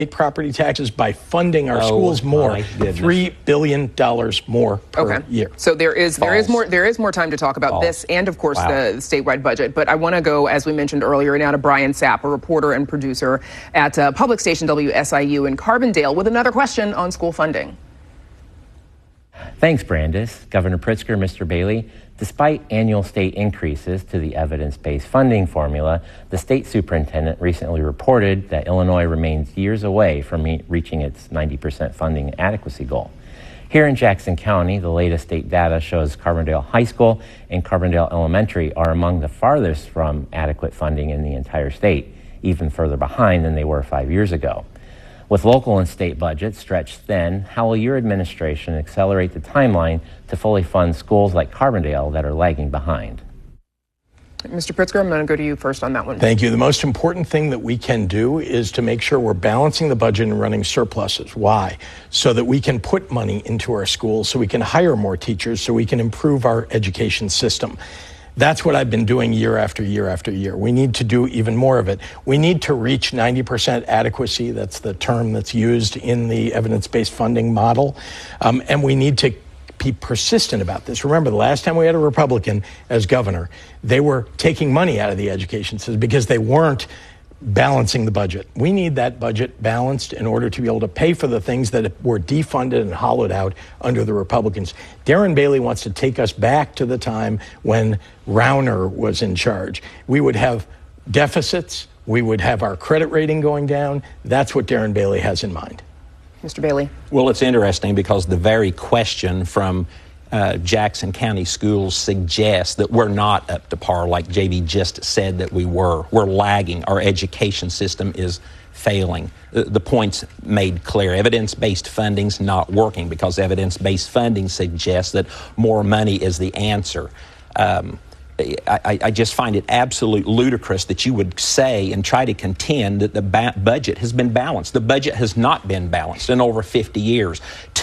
property taxes by funding our schools more, $3 billion more per year. So there is more time to talk about this and, of course, the statewide budget. But I want to go, as we mentioned earlier, now to Brian Sapp, a reporter and producer at public station WSIU in Carbondale, with another question on school funding. Thanks, Brandis. Governor Pritzker, Mr. Bailey. Despite annual state increases to the evidence-based funding formula, the state superintendent recently reported that Illinois remains years away from reaching its 90% funding adequacy goal. Here in Jackson County, the latest state data shows Carbondale High School and Carbondale Elementary are among the farthest from adequate funding in the entire state, even further behind than they were 5 years ago. With local and state budgets stretched thin, how will your administration accelerate the timeline to fully fund schools like Carbondale that are lagging behind? Mr. Pritzker, I'm going to go to you first on that one. Thank you. The most important thing that we can do is to make sure we're balancing the budget and running surpluses. Why? So that we can put money into our schools, so we can hire more teachers, so we can improve our education system. That's what I've been doing year after year after year. We need to do even more of it. We need to reach 90% adequacy. That's the term that's used in the evidence-based funding model. And we need to be persistent about this. Remember, the last time we had a Republican as governor, they were taking money out of the education system because they weren't balancing the budget. We need that budget balanced in order to be able to pay for the things that were defunded and hollowed out under the Republicans. Darren Bailey wants to take us back to the time when Rauner was in charge. We would have deficits. We would have our credit rating going down. That's what Darren Bailey has in mind. Mr. Bailey. Well, it's interesting because the very question from Jackson County schools suggests that we're not up to par, like JB just said that we were. We're lagging. Our education system is failing. The point's made clear. Evidence-based funding's not working because evidence-based funding suggests that more money is the answer. I just find it absolutely ludicrous that you would say and try to contend that the budget has been balanced. The budget has not been balanced in over 50 years.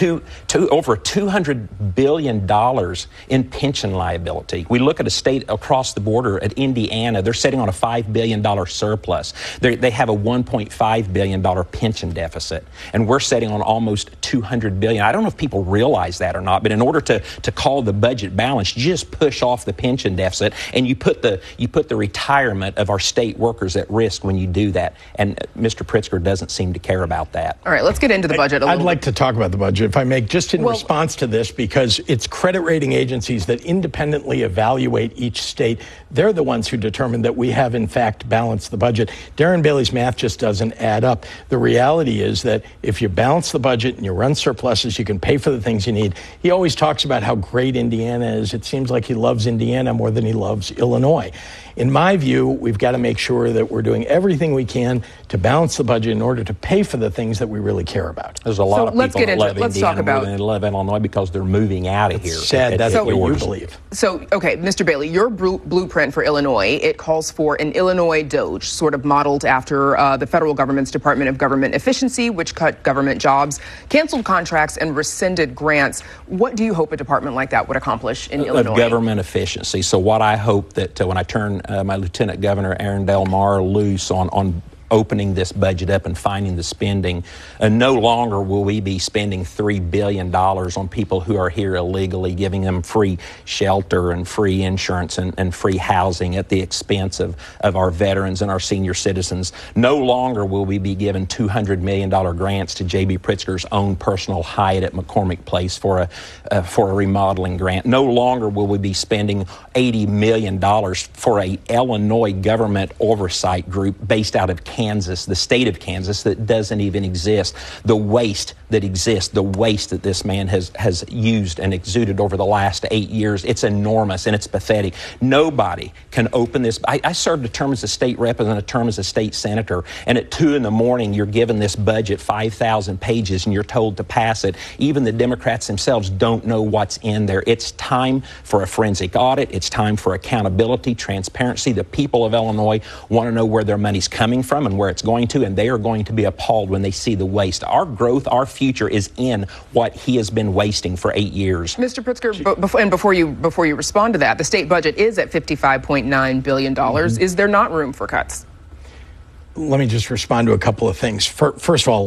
Over $200 billion in pension liability. We look at a state across the border at Indiana. They're sitting on a $5 billion surplus. They have a $1.5 billion pension deficit. And we're sitting on almost $200 billion. I don't know if people realize that or not, but in order to call the budget balanced, you just push off the pension deficit and you put the retirement of our state workers at risk when you do that. And Mr. Pritzker doesn't seem to care about that. All right, let's get into the budget a little bit. I'd like to talk about the budget, if I may, just in response to this, because it's credit rating agencies that independently evaluate each state. They're the ones who determine that we have, in fact, balanced the budget. Darren Bailey's math just doesn't add up. The reality is that if you balance the budget and you run surpluses, you can pay for the things you need. He always talks about how great Indiana is. It seems like he loves Indiana more than he loves Illinois. In my view, we've got to make sure that we're doing everything we can to balance the budget in order to pay for the things that we really care about. There's a lot of people that love Indiana more than they love Illinois because they're moving out of here. Sad, that's what you believe. So, okay, Mr. Bailey, your blueprint for Illinois, it calls for an Illinois DOGE, sort of modeled after the federal government's Department of Government Efficiency, which cut government jobs, canceled contracts, and rescinded grants. What do you hope a department like that would accomplish in Illinois? Of government efficiency. So what I hope that when I turn my Lieutenant Governor Aaron Del Mar loose on opening this budget up and finding the spending. No longer will we be spending $3 billion on people who are here illegally, giving them free shelter and free insurance and free housing at the expense of our veterans and our senior citizens. No longer will we be giving $200 million grants to J.B. Pritzker's own personal Hyatt at McCormick Place for a remodeling grant. No longer will we be spending $80 million for a Illinois government oversight group based out of Kansas, the state of Kansas, that doesn't even exist. The waste that exists, the waste that this man has used and exuded over the last 8 years, it's enormous and it's pathetic. Nobody can open this. I served a term as a state rep and a term as a state senator, and at 2 a.m. you're given this budget, 5,000 pages, and you're told to pass it. Even the Democrats themselves don't know what's in there. It's time for a forensic audit. It's time for accountability, transparency. The people of Illinois want to know where their money's coming from and where it's going to, and they are going to be appalled when they see the waste. Our growth, our future is in what he has been wasting for 8 years. Mr. Pritzker, before you respond to that, the state budget is at $55.9 billion. Mm-hmm. Is there not room for cuts? Let me just respond to a couple of things. First of all,